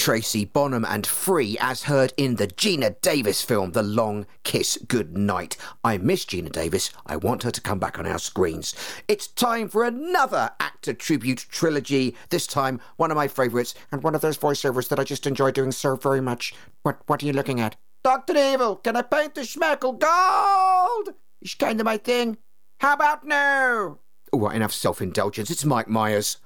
Tracy Bonham and Free as heard in the Gina Davis film The Long Kiss Goodnight. I miss Gina Davis. I want her to come back on our screens. It's time for another actor tribute trilogy. This time, one of my favourites and one of those voiceovers that I just enjoy doing so very much. What are you looking at? Dr. Evil, can I paint the schmeckle gold? It's kind of my thing. How about no? Oh, enough self-indulgence. It's Mike Myers.